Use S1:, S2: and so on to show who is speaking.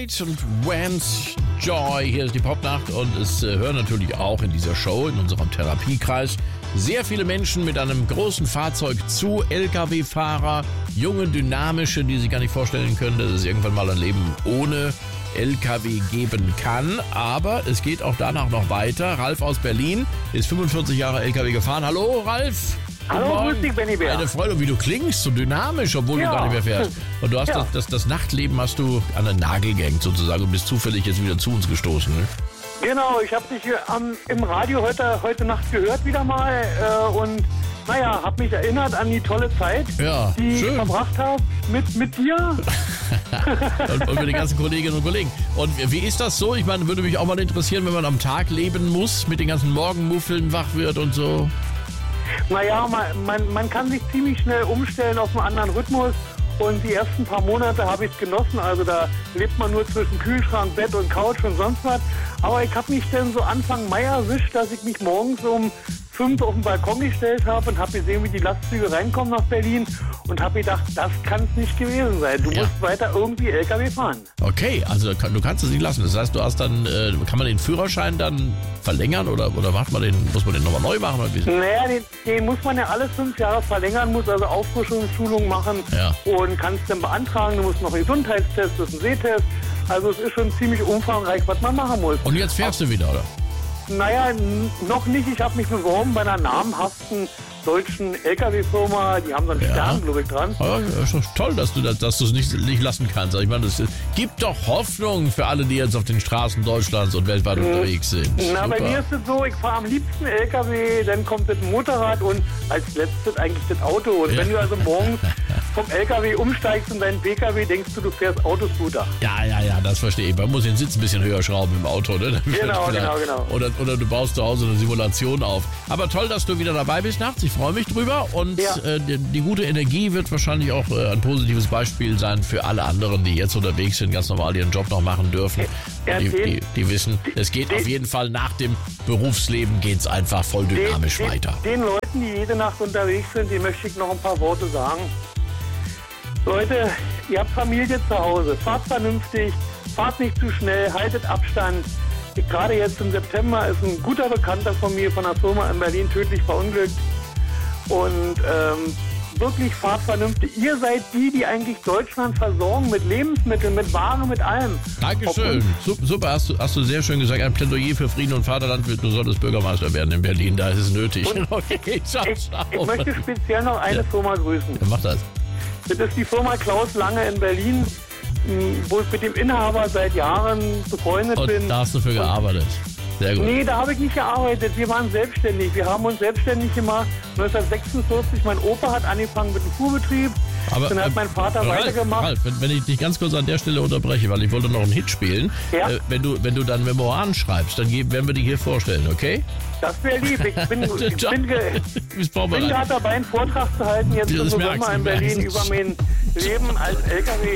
S1: White und Vance Joy. Hier ist die Popnacht und es hören natürlich auch in dieser Show, in unserem Therapiekreis, sehr viele Menschen mit einem großen Fahrzeug zu. LKW-Fahrer, junge, dynamische, die sich gar nicht vorstellen können, dass es irgendwann mal ein Leben ohne LKW geben kann. Aber es geht auch danach noch weiter. Ralf aus Berlin ist 45 Jahre LKW gefahren. Hallo, Ralf.
S2: Hallo, grüß dich, Benny Bär.
S1: Eine Freude, wie du klingst, so dynamisch, obwohl du gar nicht mehr fährst. Und du hast das Nachtleben hast du an den Nagel gehängt sozusagen und bist zufällig jetzt wieder zu uns gestoßen. Ne?
S2: Genau, ich habe dich im Radio heute Nacht gehört wieder mal und habe mich erinnert an die tolle Zeit, die ich verbracht habe mit dir.
S1: und mit den ganzen Kolleginnen und Kollegen. Und wie ist das so? Ich meine, würde mich auch mal interessieren, wenn man am Tag leben muss, mit den ganzen Morgenmuffeln wach wird und so.
S2: Naja, man kann sich ziemlich schnell umstellen auf einen anderen Rhythmus und die ersten paar Monate habe ich es genossen. Also da lebt man nur zwischen Kühlschrank, Bett und Couch und sonst was. Aber ich habe mich dann so Anfang Mai erwischt, dass ich mich morgens um 5 auf den Balkon gestellt habe und habe gesehen, wie die Lastzüge reinkommen nach Berlin und habe gedacht, das kann es nicht gewesen sein. Du musst weiter irgendwie LKW fahren.
S1: Okay, also du kannst es nicht lassen. Das heißt, du hast dann, kann man den Führerschein dann verlängern oder muss man den nochmal neu machen? Oder wie?
S2: Naja, den muss man ja alle 5 Jahre verlängern, muss also Auffrischungsschulung machen und kannst dann beantragen. Du musst noch einen Gesundheitstest, das ist ein Sehtest. Also es ist schon ziemlich umfangreich, was man machen muss.
S1: Und jetzt fährst du wieder, oder?
S2: Naja, noch nicht. Ich habe mich beworben bei einer namhaften deutschen LKW-Firma. Die haben so einen Stern, glaube ich, dran.
S1: Ja, ist doch toll, dass du es nicht lassen kannst. Ich meine, es gibt doch Hoffnung für alle, die jetzt auf den Straßen Deutschlands und weltweit unterwegs sind.
S2: Na, bei mir ist es so, ich fahre am liebsten LKW, dann kommt das Motorrad und als letztes eigentlich das Auto. Und wenn du also morgens vom LKW umsteigst in deinen PKW, denkst du fährst Autoscooter.
S1: Ja, das verstehe ich. Man muss den Sitz ein bisschen höher schrauben im Auto, ne?
S2: Genau.
S1: Oder du baust zu Hause eine Simulation auf. Aber toll, dass du wieder dabei bist nachts. Ich freue mich drüber. Und die gute Energie wird wahrscheinlich auch ein positives Beispiel sein für alle anderen, die jetzt unterwegs sind, ganz normal ihren Job noch machen dürfen. Die wissen, es geht auf jeden Fall nach dem Berufsleben geht's einfach voll dynamisch weiter.
S2: Den Leuten, die jede Nacht unterwegs sind, die möchte ich noch ein paar Worte sagen. Leute, ihr habt Familie zu Hause, fahrt vernünftig, fahrt nicht zu schnell, haltet Abstand. Gerade jetzt im September ist ein guter Bekannter von mir von einer Firma in Berlin tödlich verunglückt. Und wirklich fahrt vernünftig. Ihr seid die eigentlich Deutschland versorgen mit Lebensmitteln, mit Waren, mit allem.
S1: Dankeschön. Super, hast du sehr schön gesagt. Ein Plädoyer für Frieden und Vaterland. Du solltest Bürgermeister werden in Berlin. Da ist es nötig. Okay, ciao.
S2: Ich möchte speziell noch eine Firma grüßen.
S1: Ja, mach das.
S2: Das ist die Firma Klaus Lange in Berlin, wo ich mit dem Inhaber seit Jahren befreundet bin.
S1: Und da hast du für gearbeitet. Sehr gut.
S2: Nee, da habe ich nicht gearbeitet. Wir waren selbstständig. Wir haben uns selbstständig gemacht. 1946, mein Opa hat angefangen mit dem Fuhrbetrieb.
S1: Aber,
S2: dann hat mein Vater weitergemacht.
S1: Ralf, wenn ich dich ganz kurz an der Stelle unterbreche, weil ich wollte noch einen Hit spielen. Ja? Wenn du dann Memoiren schreibst, dann werden wir die hier vorstellen, okay?
S2: Das wäre lieb. Ich bin gerade dabei, einen Vortrag zu halten jetzt im November in Berlin über mein Leben als LKW.